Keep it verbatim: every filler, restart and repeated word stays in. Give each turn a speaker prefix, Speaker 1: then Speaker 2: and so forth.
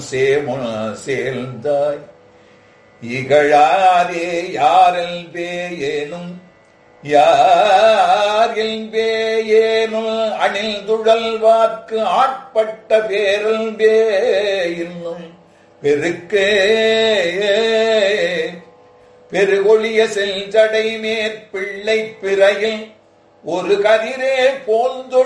Speaker 1: சேமுல் சேர்ந்தாய் இகழாரே யாரில் பேயேனும் யாரில் பேயேனும் அணில் துழல்வார்க்கு ஆட்பட்ட பேரல் பே இன்னும் பெருக்கே பெருகொழிய செல்ஜடை மேற்பிள்ளை பிறையில் ஒரு கதிரே போந்தொ